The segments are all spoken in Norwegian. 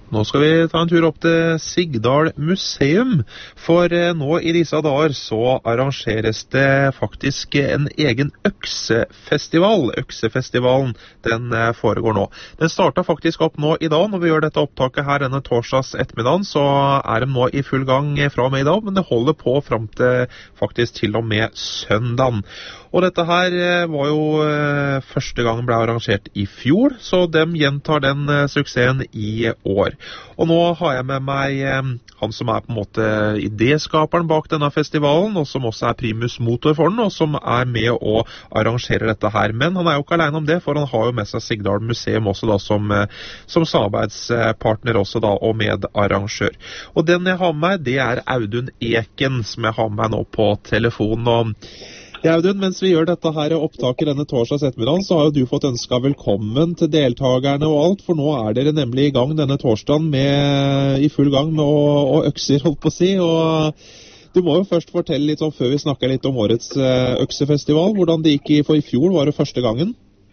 Nå skal vi ta en tur opp til Sigdal museum, for nå i disse dager så arrangeres det faktisk en egen øksefestival. Øksefestivalen, den foregår nå. Den startet faktisk opp nå i dag. Når vi gjør dette opptaket her denne torsdags ettermiddagen, så er de nå i full gang fra og med i dag, men det holder på frem til faktisk til og med søndagen. Og dette her var jo første gang ble arrangert i fjor, så de gjentar den suksessen i år. Og nå har jeg med meg han som er på en måte idéskaperen bak denne festivalen, og som også er primus motor for den, og som er med å arrangere dette her. Men han er jo ikke alene om det, for han har jo med seg Sigdal museum også da som samarbeidspartner også da, og medarrangør. Og den jeg har med meg, det er Audun Eken, som jeg har med meg nå på telefonen. Og ja, Audun, mens vi gjør dette her opptaket denne torsdags ettermiddagen, så har jo du fått ønsket velkommen til deltakerne og alt, for nå er dere nemlig i gang denne torsdagen i full gang med å økser, holdt på å si. Og du må jo først fortelle litt før vi snakker litt om årets øksefestival, hvordan det gikk for i fjor var det første gangen?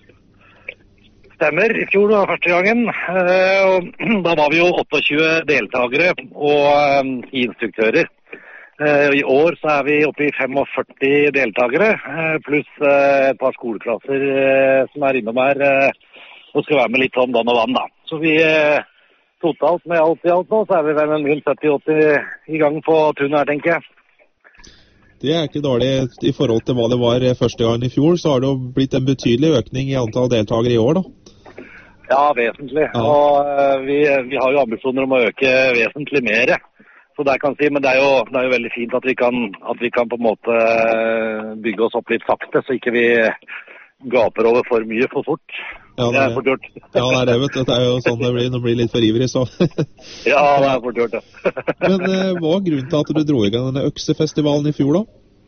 Stemmer, i fjor var det første gangen. Da var vi jo 28 deltakere og 10 instruktører. I år så er vi oppe i 45 deltakere, pluss et par skoleklasser som er innom her og skal være med litt om dann og vann da. Så vi totalt med alt i alt nå, så er vi vel en 70-80 i gang på tunet her, tenker jeg. Det er ikke dårlig i forhold til hva det var første gang i fjor, så har det jo blitt en betydelig økning i antall deltakere i år da. Ja, vesentlig. Ja. Og vi har jo ambisjoner om å øke vesentlig mer. Så det kan si, men det er jo veldig fint at vi kan på en måte bygge oss opp litt sakte, så ikke vi gaper over for mye for fort. Ja, det er fort gjort. Ja, det er det, vet du. Det er jo sånn det blir, når det blir litt for ivrig, så. Ja, det er fort gjort, ja. Men hva er grunnen til at du dro i gang denne øksefestivalen i fjor da?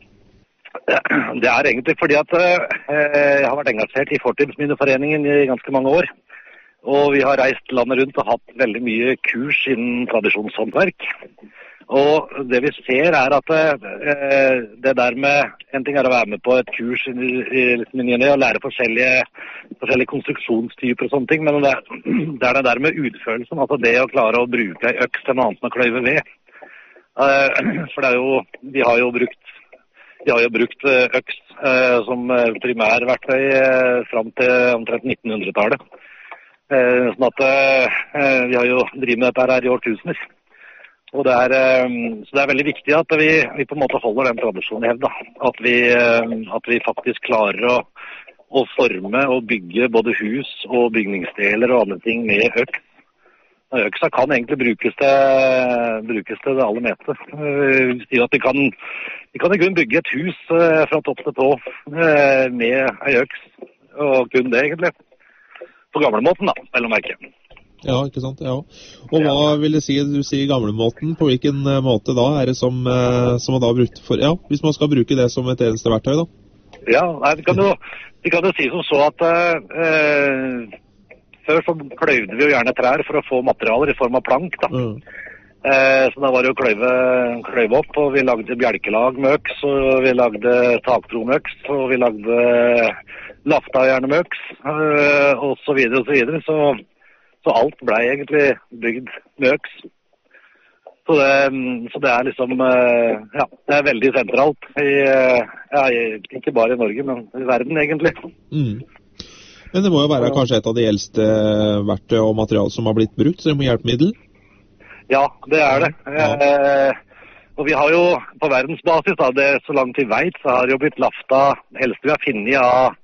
Det er egentlig fordi at jeg har vært engasjert i Fortidsminneforeningen i ganske mange år. Og vi har reist landet rundt og hatt veldig mye kurs innen tradisjonshåndverk. Og det vi ser er at det der med, en ting er å være med på et kurs i og lære forskjellige konstruksjonstyper og sånne ting, men det er det der med utførelsen, altså det å klare å bruke en øks til noe annet enn å kløyve ved. For det er jo, vi har jo brukt øks som primærverktøy frem til omtrent 1900-tallet. Sånn at vi har jo drivet med dette her i årtusener. Og så det er veldig viktig at vi på en måte holder den tradisjonen i hevd, da. At vi faktisk klarer å forme og bygge både hus og bygningsdeler og andre ting med øks. Øksa kan egentlig brukes til det aller meste. Vi sier at vi kan kun bygge et hus fra topp til tå med en øks, og kun det egentlig. På gamlemåten da, vel å merke. Ja, ikke sant, ja. Og hva vil det si, du sier gamlemåten, på hvilken måte da er det som man da brukt for, ja, hvis man skal bruke det som et eneste verktøy da? Ja, vi kan jo si som så at før så kløyvde vi jo gjerne trær for å få materialer i form av plank da. Så da var det jo kløyve opp, og vi lagde bjelkelag med øks, og vi lagde taktro med øks, og vi lagde lafta gjerne med øks, og så videre og så videre. Så alt ble egentlig bygd med øks. Så det er liksom, ja, det er veldig sentralt, ikke bare i Norge, men i verden egentlig. Men det må jo være kanskje et av de eldste verktøy og material som har blitt brukt som hjelpemiddel? Ja, det er det. Og vi har jo på verdensbasis, da, det så langt vi vet, så har det jo blitt lafta, det eldste vi har funnet av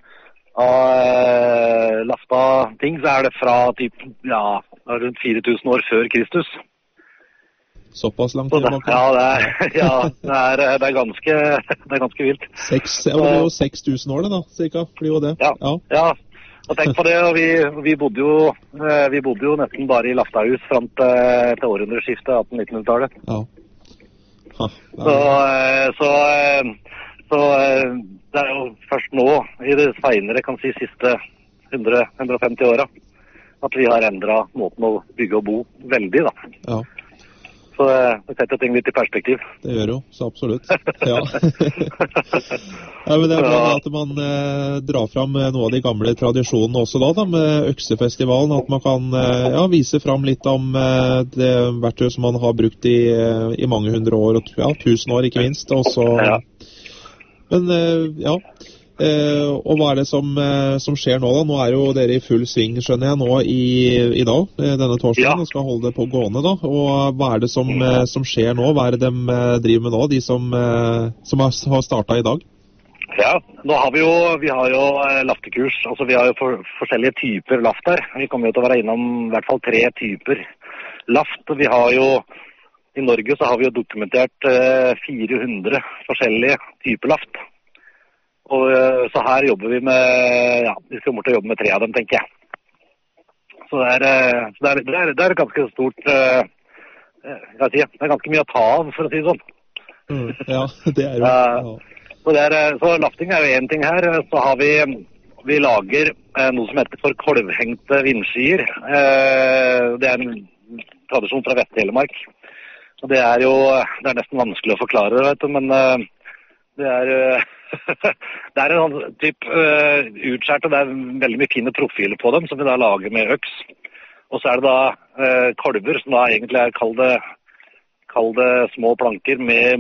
lafta ting, så er det fra rundt 4000 år før Kristus. Såpass langt tilbake? Ja, det er ganske vilt. Det blir jo 6000 år det da, cirka, blir jo det. Ja. Og tenk på det, og vi bodde jo nesten bare i laftahus frem til århundreskiftet 1800-1900-tallet. Ja. Så det er jo først nå, i det senere, kan si siste 100-150 åra, at vi har endret måten å bygge og bo veldig, da. Ja. Så det setter ting litt i perspektiv. Det gjør jo, så absolutt. Ja. Ja, men det er bra at man drar fram noe av de gamle tradisjonene også da med øksefestivalen, at man kan vise fram litt om det verktøy som man har brukt i mange hundre år, og 1000 år ikke minst. Også, men og hva er det som skjer nå da? Nå er jo dere i full sving, skjønner jeg, nå i dag, denne torsdagen, og skal holde det på gående da. Og hva er det som skjer nå? Hva er det de driver med nå, de som har startet i dag? Ja, nå har vi har jo laftekurs, altså vi har jo forskjellige typer laft her. Vi kommer jo til å være innom i hvert fall 3 typer laft, og vi har jo, i Norge så har vi jo dokumentert 400 forskjellige typer laft. Og så her jobber vi med, vi skal måtte jobbe med 3 av dem, tenker jeg. Så det er ganske stort, det er ganske mye å ta av, for å si det sånn. Ja, det er jo. Så lafting er jo en ting her. Så har vi lager noe som heter for kolvhengte vindskyer. Det er en tradisjon fra Vest-Telemark. Og det er nesten vanskelig å forklare, vet du, men det er det er en sånn typ utskjert, og det er veldig mye fine profiler på dem, som vi da lager med øks. Og så er det da kolver, som da egentlig er kall det små planker med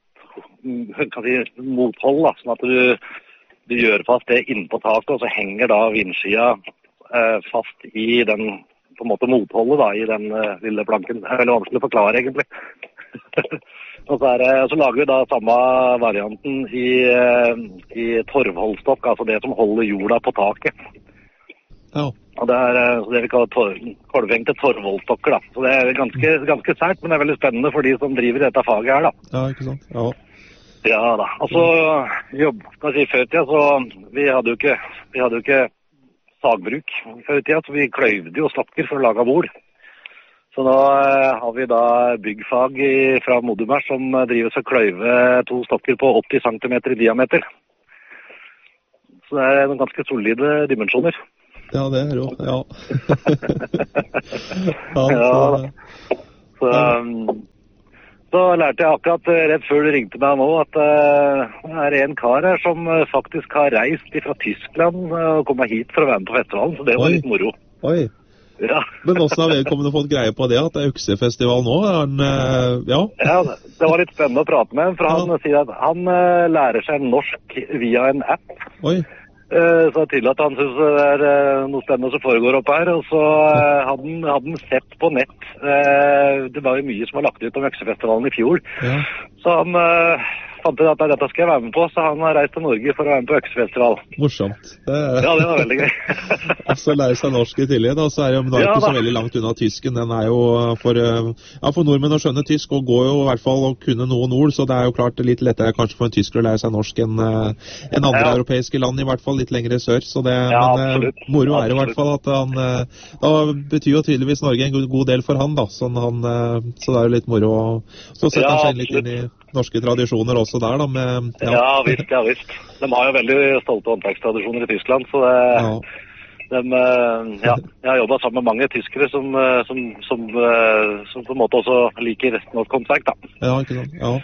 mothold, da, sånn at du gjør fast det inne på taket, og så henger da vindskia fast i den, på en måte motholdet da, i den lille planken. Det er veldig vanskelig å forklare, egentlig. Og så lager vi da samme varianten i torvholdstokk, altså det som holder jorda på taket. Ja. Og det er det vi kaller kolvhengte torvholdstokker, da. Så det er ganske sært, men det er veldig spennende for de som driver dette faget her, da. Ja, ikke sant? Ja. Ja da. Altså, før i tida, så vi hadde jo ikke sagbruk før i tida, så vi kløyvde jo stokker for å lage bord. Så nå har vi da byggfag fra Modumær som drives å kløyve 2 stokker på 80 cm i diameter. Så det er noen ganske solide dimensjoner. Ja, det er jo, ja. Så lærte jeg akkurat rett før du ringte meg nå at det er en kar her som faktisk har reist fra Tyskland og kommet hit for å være med på festivalen, så det var litt moro. Oi. Ja. Men hvordan har vedkommende fått greie på det, at det er øksefestival nå? Ja, det var litt spennende å prate med ham, for han sier at han lærer seg norsk via en app. Oi. Så tydelig at han synes det er noe spennende som foregår opp her, og så hadde han sett på nett. Det var jo mye som var lagt ut om øksefestivalen i fjor, så han fant ut at dette skal jeg være med på, så han har reist til Norge for å være med på øksefestival. Morsomt. Ja, det var veldig gøy. Altså lære seg norsk i tillegg, da, så er det jo ikke så veldig langt unna tysken. Den er jo for nordmenn å skjønne tysk, og går jo i hvert fall å kunne noen ord, så det er jo klart litt lettere kanskje for en tysker å lære seg norsk enn andre europeiske land, i hvert fall litt lengre sør. Så det, men moro er i hvert fall at han, da betyr jo tydeligvis Norge en god del for han, da, så det er jo litt moro. Så setter han seg litt inn i norske tradisjoner også der, da. Ja, visst. De har jo veldig stolte håndverkstradisjoner i Tyskland, så jeg har jobbet sammen med mange tyskere som på en måte også liker norsk håndverk, da. Ja, ikke sant? Ja.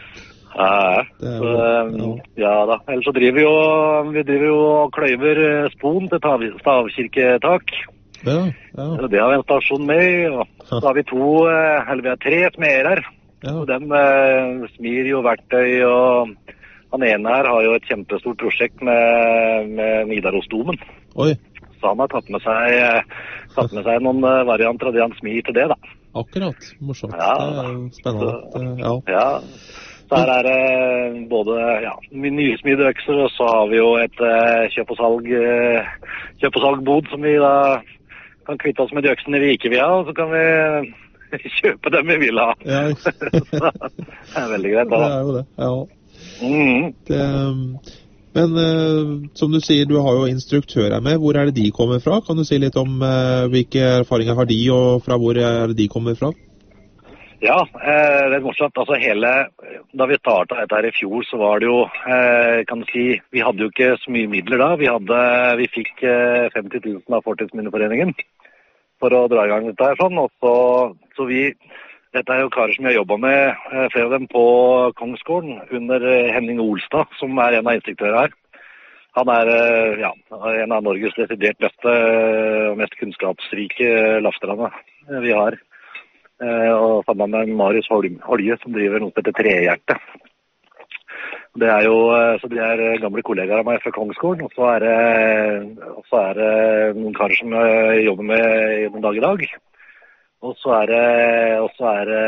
Ellers så driver vi jo og kløyver spon til stavkirketak. Ja. Det har vi en stasjon med, og så har vi 3 smeder her. Ja. Og dem smir jo verktøy, og han ene her har jo et kjempestort prosjekt med Nidarosdomen. Oi. Så han har tatt med seg noen varianter av det han smir til det, da. Akkurat, morsomt. Ja, det er spennende. Så her er det både nysmidde økser, og så har vi jo et kjøp og salgbod som vi da kan kvitte oss med de øksene vi ikke vil ha, og så kan vi kjøpe dem vi vil ha. Ja. Det er veldig greit, da. Det er jo det, ja. Men som du sier, du har jo instruktører med. Hvor er det de kommer fra? Kan du si litt om hvilke erfaringer har de, og fra hvor er det de kommer fra? Ja, det er morsomt. Altså da vi startet dette her i fjor, så var det jo, kan du si, vi hadde jo ikke så mye midler da. Vi fikk 50 000 av Fortidsminneforeningen for å dra i gang dette her sånn, og så vi Dette jo karer som jeg har jobbet med, flere av dem på Kongsgården, under Henning Olstad, som en av instruktørene her. Han en av Norges desidert beste og mest kunnskapsrike laftrene vi har. Og sammen med Marius Holje, som driver noe som heter Trehjerte. Det så de gamle kollegaer av meg fra Kongsgården, og så det noen karer som jeg jobber med den dag i dag. Og så det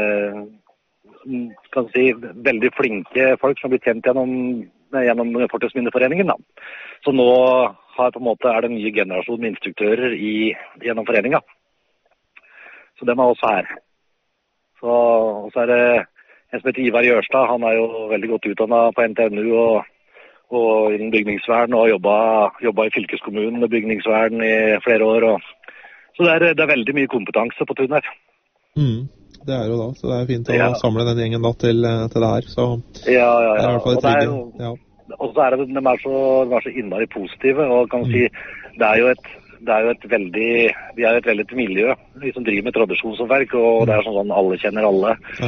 kan si, veldig flinke folk som har blitt kjent gjennom Fortidsminneforeningen, da. Så nå på en måte det en ny generasjon med instruktører gjennom foreningen. Så dem også her. Og så det en som heter Ivar Jørstad. Han jo veldig godt utdannet på NTNU og innen bygningsvern, og jobba i fylkeskommunen med bygningsvern i flere år. Så det veldig mye kompetanse på tunet her. Det jo da, så det fint å samle den gjengen da til det her. Så ja. I hvert fall trygge. Og så det de så innmari positive, og kan si, det jo et veldig, vi jo et veldig miljø, vi som driver med tradisjonshåndverk, og det sånn alle kjenner alle. Ja.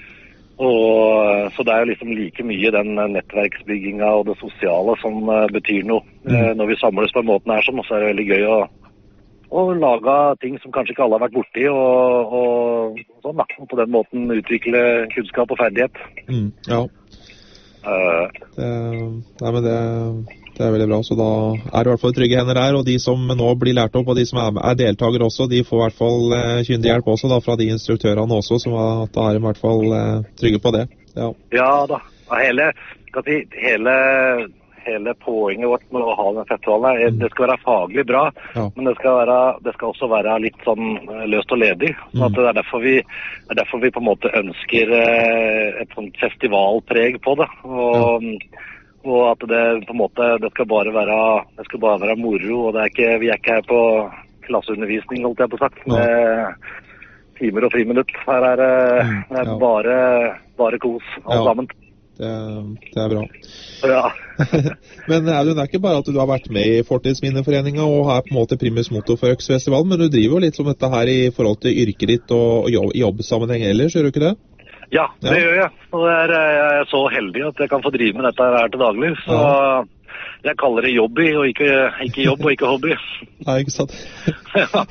Og så det jo liksom like mye den nettverksbygginga og det sosiale som betyr noe. Når vi samles på en måte her sånn, så det veldig gøy å lage ting som kanskje ikke alle har vært borti, og sånn da. Og på den måten utvikle kunnskap og ferdighet. Ja. Men det veldig bra, så da det I hvert fall trygge hender her, og de som nå blir lært opp, og de som deltakere også, de får I hvert fall kyndig hjelp også da, fra de instruktørene også, som da I hvert fall trygge på det. Ja da, hele poenget vårt med å ha denne festivalen det skal være faglig bra, men det skal også være litt sånn løst og ledig. Så at det derfor vi på en måte ønsker et sånt festivalpreg på det, og at det på en måte det skal bare være moro, og vi ikke her på klasseundervisning, holdt jeg på sagt, med timer og friminutt. Her det bare kos, alt sammen. Det bra. Ja. Men det ikke bare at du har vært med I Fortidsminneforeningen og på en måte primus motor for Øksfestivalen, men du driver jo litt som dette her I forhold til yrket ditt og jobbsammenheng ellers, gjør du ikke det? Ja, det gjør jeg. Og jeg så heldig at jeg kan få drive med dette her til daglig, så jeg kaller det jobby, og ikke jobb og ikke hobby. Nei, ikke sant? Ja,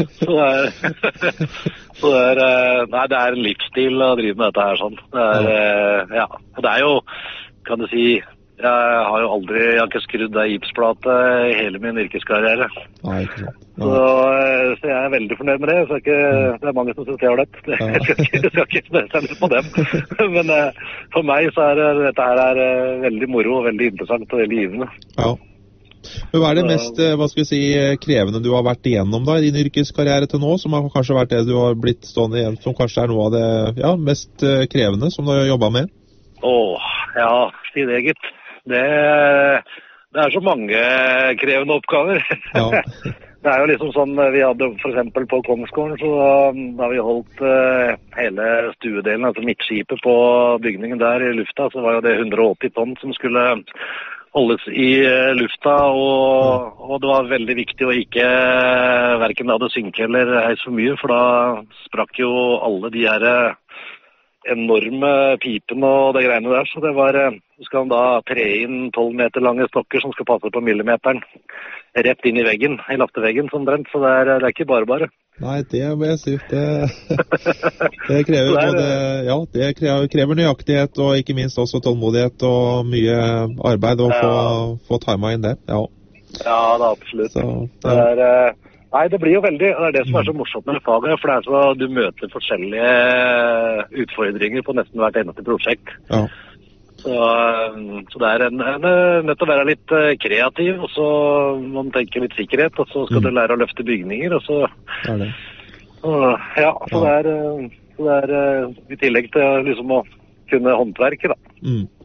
så det en livsstil å drive med dette her sånn. Og det jo, kan du si, jeg har ikke skrudd av gipsplate I hele min yrkeskarriere. Nei, ikke sant. Så jeg veldig fornøyd med det, så det mange som synes jeg har det. Jeg skal ikke spørre seg litt på dem. Men for meg så dette her veldig moro, veldig interessant og veldig givende. Ja. Men hva det mest, krevende du har vært igjennom da I din yrkeskarriere til nå, som har kanskje vært det du har blitt stående igjen, som kanskje noe av det mest krevende som du har jobbet med? Si det, gitt. Det så mange krevende oppgaver. Ja. Det jo liksom sånn, vi hadde for eksempel på Kongsgården, så da vi holdt hele stuedelen, altså midtskipet på bygningen der I lufta, så var jo det 180 tonn som skulle holdes I lufta, og det var veldig viktig å ikke hverken la det synke eller heis for mye, for da sprakk jo alle de her enorme pipen og det greiene der, så det var, så skal han da tre inn 12 meter lange stokker som skal passe på millimeteren, rett inn I veggen, I lafteveggen som brent, så det ikke bare. Nei, det må jeg si, det krever både, det krever nøyaktighet, og ikke minst også tålmodighet og mye arbeid å få timet inn det, Ja, det absolutt. Så, Nei, det blir jo veldig, og det som så morsomt med faget, for det så du møter forskjellige utfordringer på nesten hvert eneste prosjekt. Ja. Så det nødt til å være litt kreativ, og så må man tenke litt sikkerhet, og så skal du lære å løfte bygninger, og så... det. Så det I tillegg til liksom å kunne håndverke, da.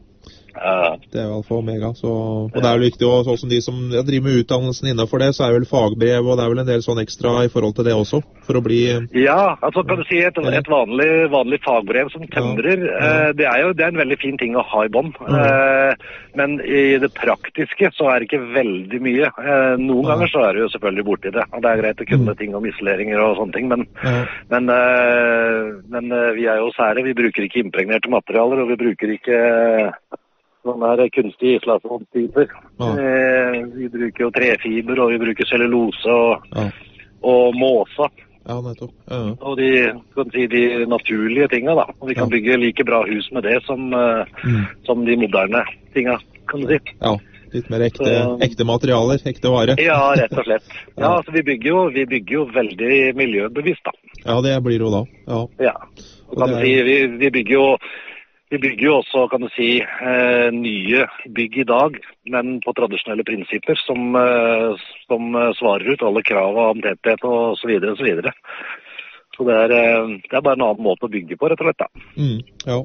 Det er jo alfa og omega, og det er jo viktig, og sånn som de som driver med utdannelsen innenfor det, så er det vel fagbrev, og det er vel en del sånn ekstra i forhold til det også, for å bli... Ja, altså kan du si et vanlig fagbrev som tømrer, det er en veldig fin ting å ha i bånd, men i det praktiske så er det ikke veldig mye. Noen ganger så er det jo selvfølgelig borti det, og det er greit å kunne ting om isoleringer og sånne ting, men vi er jo sære, vi bruker ikke impregnerte materialer, og vi bruker ikke... sånne her kunstige isolasjonsfiber. Vi bruker jo trefiber, og vi bruker cellulose og måsa. Ja, nettopp. Og de naturlige tingene da. Og vi kan bygge like bra hus med det som de moderne tingene, kan du si. Ja, litt mer ekte materialer, ekte vare. Ja, rett og slett. Ja, altså vi bygger jo veldig miljøbevisst da. Ja, det blir jo da. Ja. Og kan du si, vi bygger jo også, kan du si, nye bygg i dag, men på tradisjonelle prinsipper som svarer ut alle krav om tetthet og så videre og så videre. Så det er bare en annen måte å bygge på, rett og slett. Ja.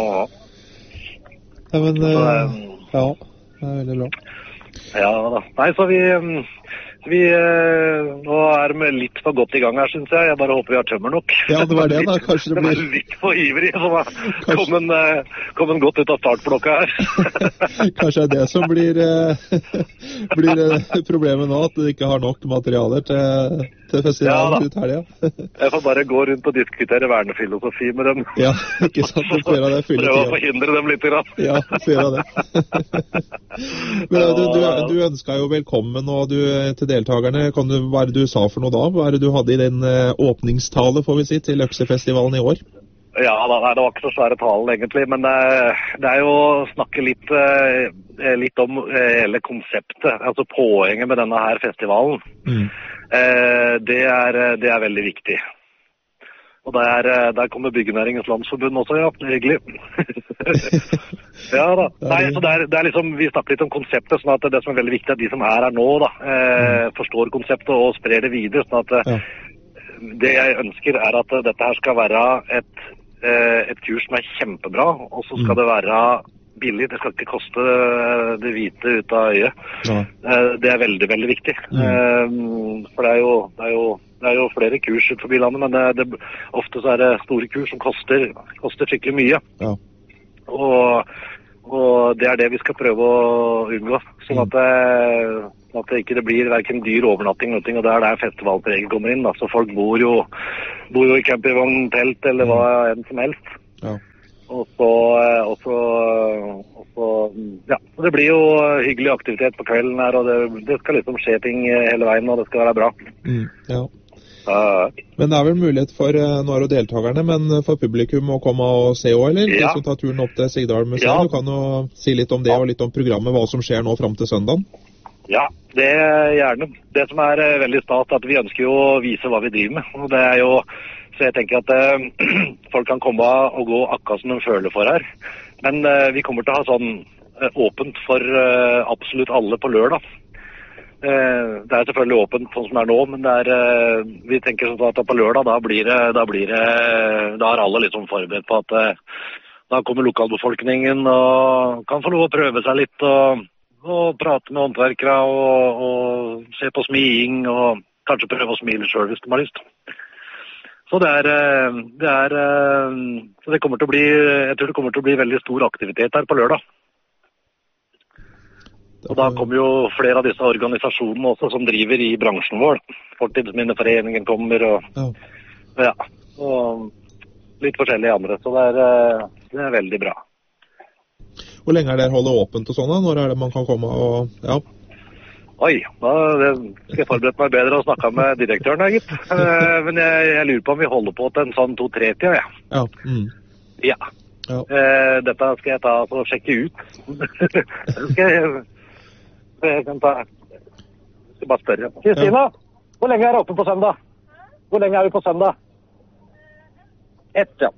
Ja, men, ja, det er veldig bra. Ja da. Nei, så nå er vi litt for godt i gang her, synes jeg. Jeg bare håper vi har tømmer nok. Ja, det var det da. Kanskje det blir... Det var litt for ivrig, som kom en godt ut av startblokka her. Kanskje det som blir problemet nå, at du ikke har nok materialer til festivalen ut her, Jeg får bare gå rundt og diskutere vernefilosofi med dem. Ja, ikke sant, du får gjøre det. Prøve å forhindre dem litt grann. Ja, du får gjøre det. Men du ønsket jo velkommen, og til deltakerne, hva er det du sa for noe da? Hva er det du hadde i den åpningstale, får vi si, til Øksefestivalen i år? Ja, det var ikke så svære talen egentlig, men det er jo å snakke litt om hele konseptet, altså poenget med denne her festivalen. Det er veldig viktig. Og der kommer Byggenæringens Landsforbund også, ja, hyggelig. Ja da. Nei, så det er liksom, vi snakker litt om konseptet, sånn at det som er veldig viktig er at de som er her nå da, forstår konseptet og sprer det videre, sånn at det jeg ønsker er at dette her skal være et kurs som er kjempebra, og så skal det være billig, det skal ikke koste det hvite ut av øyet. Det er veldig, veldig viktig. For det er jo flere kurs ut forbi landet, men ofte så er det store kurs som koster skikkelig mye. Og det er det vi skal prøve å unngå, sånn at det ikke blir hverken dyr overnatting og det er der festivalpreget kommer inn. Så folk bor jo i campingvogn, telt eller hva enn som helst. Og så det blir jo hyggelig aktivitet på kvelden her, og det skal liksom skje ting hele veien, og det skal være bra. Men det er vel mulighet for, nå er det deltakerne, men for publikum å komme og se også, eller? De som tar turen opp til Sigdal museum, du kan jo si litt om det og litt om programmet, hva som skjer nå frem til søndagen. Ja, det er gjerne. Det som er veldig stas, at vi ønsker jo å vise hva vi driver med, og det er jo, så jeg tenker at folk kan komme og gå akkurat som de føler for her, men vi kommer til å ha sånn åpent for absolutt alle på lørdag. Det er selvfølgelig åpent sånn som det er nå, men vi tenker sånn at på lørdag da er alle liksom forberedt på at da kommer lokalbefolkningen og kan få lov å prøve seg litt og prate med håndverkere og se på smiding og kanskje prøve å smile selv hvis de har lyst. Så så det kommer til å bli, jeg tror det kommer til å bli veldig stor aktivitet her på lørdag. Og da kommer jo flere av disse organisasjonene også som driver i bransjen vår. Fortidsminneforeningen kommer og litt forskjellige andre, så det er veldig bra. Hvor lenge er det holdet åpent og sånn da? Når er det man kan komme og... Oi, da skal jeg forberede meg bedre og snakke med direktøren, gitt. Men jeg lurer på om vi holder på til en sånn 2-3-tida, Ja. Dette skal jeg ta og sjekke ut. Jeg skal bare spørre. Kristina, hvor lenge er det oppe på søndag? Hvor lenge er vi på søndag? 1, ja.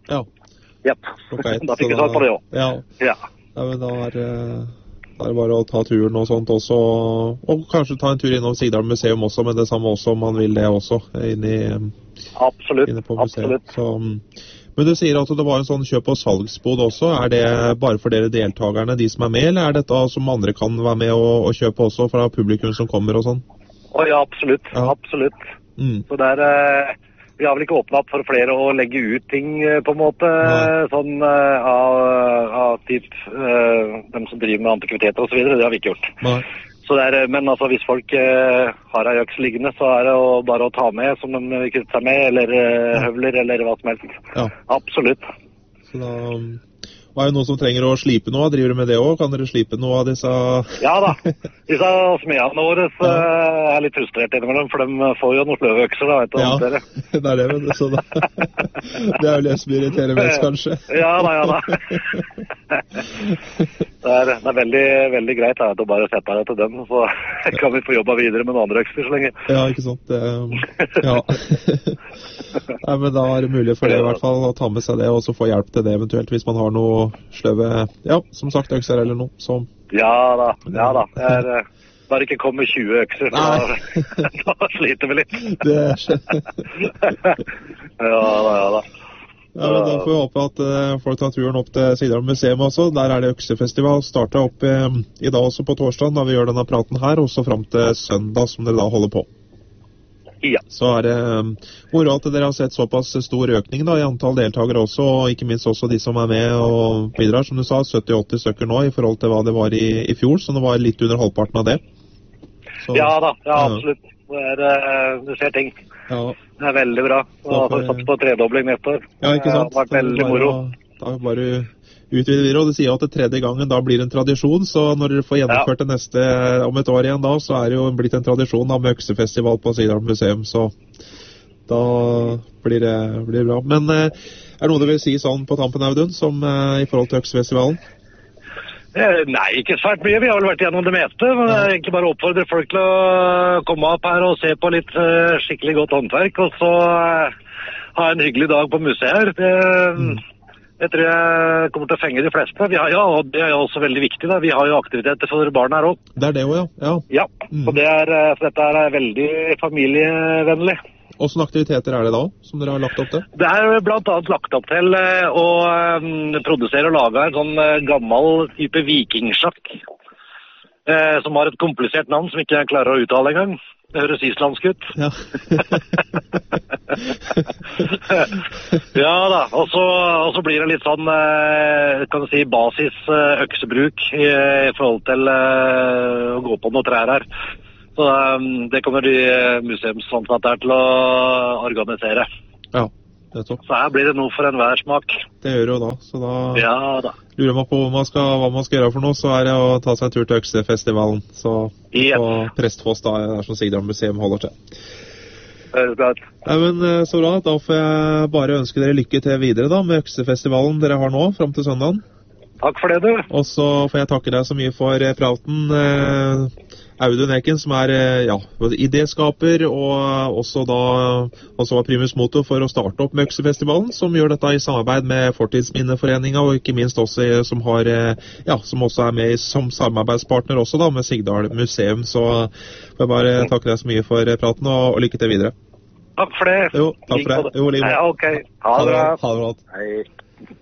Da fikk vi svar på det også. Ja, men da er det bare å ta turen og sånt også, og kanskje ta en tur innom Sigdal museum også, men det samme også om man vil det også, inne på museet. Så, Men du sier at det var en sånn kjøp- og salgsbod også. Er det bare for dere deltakerne, de som er med, eller er dette som andre kan være med og kjøpe også fra publikum som kommer og sånn? Ja, absolutt. Ja. Absolutt. Så vi har vel ikke åpnet opp for flere å legge ut ting på en måte, sånn av typ dem som driver med antikviteter og så videre, det har vi ikke gjort. Nei. Så men altså, hvis folk har ei øks liggende, så er det jo bare å ta med som de kutter seg med, eller høvler, eller hva som helst. Ja. Absolutt. Så da... Er det noen som trenger å slipe noe? Driver du med det også? Kan dere slipe noe av disse... Ja da. Disse smedene våre er litt frustrert innimellom, for de får jo noen sløve økser, da, vet du. Ja, det er det, vet du. Så da... Det er jo det som irriterer mest, kanskje. Ja da. Det er veldig, veldig greit da, å bare sette det til dem, så kan vi få jobba videre med noen andre økser så lenge. Ja, ikke sant. Ja. Nei, men da er det mulig for det i hvert fall å ta med seg det, og så få hjelp til det eventuelt, hvis man har noe sløve, ja, som sagt, økser eller noe. Så. Ja da. Bare ikke kom med 20 økser, da sliter vi litt. Det skjer. Ja da. Ja, men da får vi håpe at folk tar turen opp til Sigdal museum også. Der er det øksefestival. Startet opp i dag også på torsdag, da vi gjør denne praten her, og så frem til søndag som dere da holder på. Ja. Så er det moro at dere har sett såpass stor økning da, i antall deltakere også, og ikke minst også de som er med og bidrar, som du sa, 70-80 stykker nå i forhold til hva det var i fjor, så det var litt under halvparten av det. Så, ja, absolutt. Det skjer ting. Ja. Det er veldig bra. Og har satt på tredobling neste år. Ja, ikke sant? Det har vært veldig moro. Da bare utvider vi, og det sier at det tredje gangen da blir en tradisjon, så når dere får gjennomført det neste om et år igjen da, så er det jo blitt en tradisjon da, med øksefestival på Sigdal museum, så da blir det bra. Men er det noe du vil si sånn på tampen, Audun, som i forhold til øksefestivalen? Nei, ikke svært mye. Vi har vel vært gjennom det meste. Men jeg egentlig bare oppfordrer folk til å komme opp her og se på litt skikkelig godt håndverk, og så ha en hyggelig dag på museet her. Det tror jeg kommer til å fenge de fleste. Og det er jo også veldig viktig, da. Vi har jo aktiviteter for barn her også. Det er det også, ja. Ja, så dette er veldig familievennlig. Hvilke aktiviteter er det da, som dere har lagt opp til? Det er blant annet lagt opp til å produsere og lage en sånn gammel type vikingsjakk, som har et komplisert navn som ikke jeg klarer å uttale engang. Det høres islandsk ut. Ja. Ja da, og så blir det litt sånn, kan du si, basis øksebruk i forhold til å gå på noen trær her. Så det kommer de museumsansatte her til å organisere. Ja, nettopp. Så her blir det noe for enhver smak. Det gjør det jo da, så da lurer man på hva man skal gjøre for noe, så er det å ta seg en tur til øksefestivalen, så på Prestfoss da, der som Sigdal museum holder til. Høres bra ut. Nei, men så bra, da får jeg bare ønske dere lykke til videre da, med øksefestivalen dere har nå, frem til søndagen. Takk for det, du. Og så får jeg takke deg så mye for praten, Audun Eken, som er idéskaper, og også var primus motor for å starte opp med øksefestivalen, som gjør dette i samarbeid med Fortidsminneforeningen, og ikke minst også som også er med som samarbeidspartner også da, med Sigdal museum. Så får jeg bare takke deg så mye for praten, og lykke til videre. Takk for det. Jo, takk for det. Jo, ja, ok. Ha det bra. Ha det bra. Hei.